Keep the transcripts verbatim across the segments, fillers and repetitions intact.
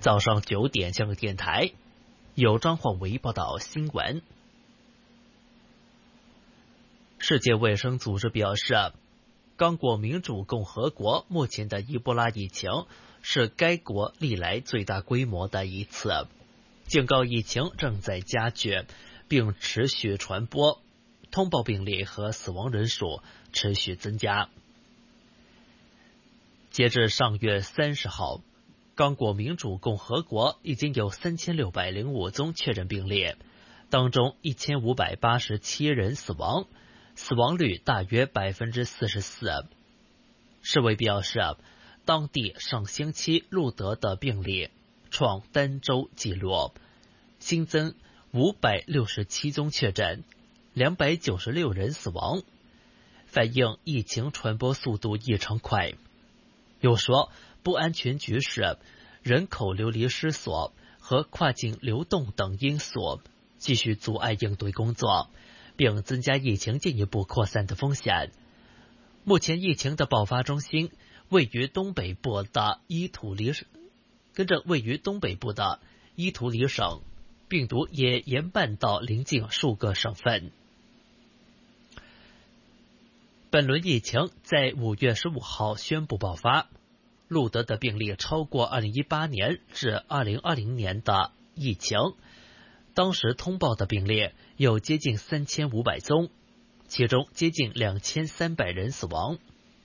早上九点，香港电台由张焕维报道新闻。世界卫生组织表示，刚果民主共和国目前的伊波拉疫情是该国历来最大规模的一次，警告疫情正在加剧并持续传播，通报病例和死亡人数持续增加。截至上月三十号，刚果民主共和国已经有三千六百零五宗确诊病例，当中一千五百八十七人死亡，死亡率大约 百分之四十四。 世卫表示，当地上星期录得的病例创单周纪录，新增五百六十七宗确诊，两百九十六人死亡，反映疫情传播速度异常快。又说，不安全局势、人口流离失所和跨境流动等因素继续阻碍应对工作，并增加疫情进一步扩散的风险。目前疫情的爆发中心位于东北部的伊图里省，跟着位于东北部的伊图里省，病毒也延漫到邻近数个省份。本轮疫情在五月十五号宣布爆发，录得的病例超过二零一八年至二零二零年的疫情，当时通报的病例有接近三千五百宗，其中接近两千三百人死亡。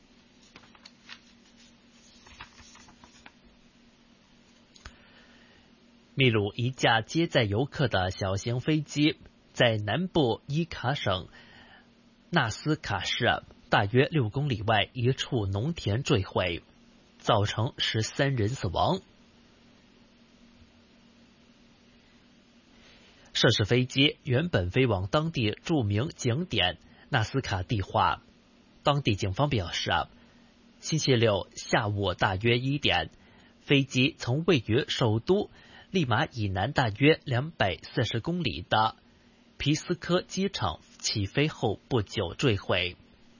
秘鲁一架接载游客的小型飞机在南部伊卡省纳斯卡市大约六公里外一处农田坠毁，造成十三人死亡。涉事飞机原本飞往当地著名景点纳斯卡蒂化。当地警方表示，星期六下午大约一点，飞机从位于首都利马以南大约两百四十公里的皮斯科机场起飞后不久坠毁。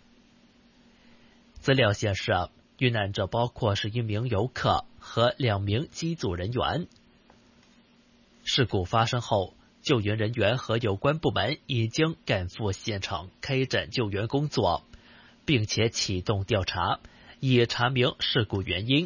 资料显示，遇难者包括是一名游客和两名机组人员。事故发生后，救援人员和有关部门已经赶赴现场开展救援工作，并且启动调查，以查明事故原因。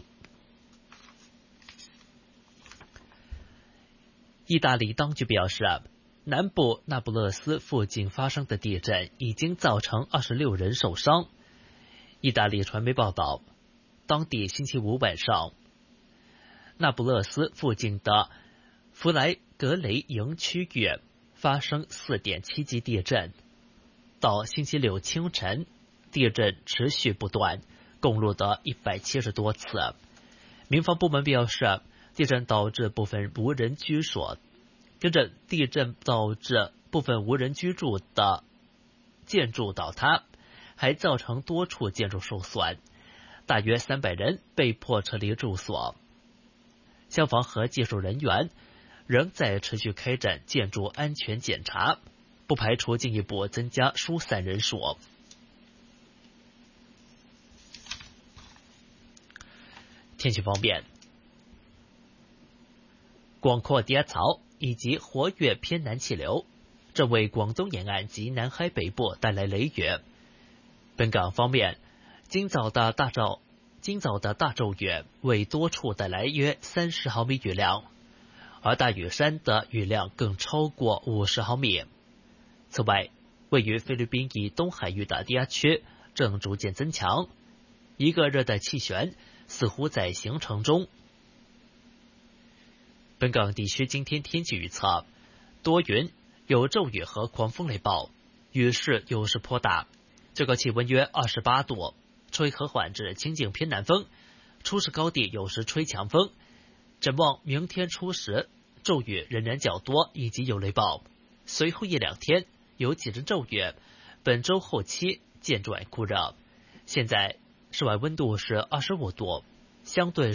意大利当局表示，南部那不勒斯附近发生的地震已经造成二十六人受伤。意大利传媒报道，当地星期五晚上，那不勒斯附近的弗莱格雷营区域发生 四点七 级地震。到星期六清晨，地震持续不断，共录得一百七十多次。民防部门表示，地震导致部分无人居所，跟着地震导致部分无人居住的建筑倒塌，还造成多处建筑受损，大约三百人被迫撤离住所。消防和技术人员仍在持续开展建筑安全检查，不排除进一步增加疏散人数。天气方面，广阔低压槽以及活跃偏南气流正为广东沿岸及南海北部带来雷雨。本港方面，今早的大骤今早的大骤雨为多处带来约三十毫米雨量，而大屿山的雨量更超过五十毫米。此外，位于菲律宾以东海域的低压区正逐渐增强，一个热带气旋似乎在形成中。本港地区今天天气预测，多云，有骤雨和狂风雷暴，雨势有时颇大，最高气温约二十八度，吹和缓至清劲偏南风，初时高地有时吹强风。展望明天初时，骤雨仍然较多，以及有雷暴，随后一两天有几阵骤雨，本周后期渐转酷热。现在室外温度是二十五度，相对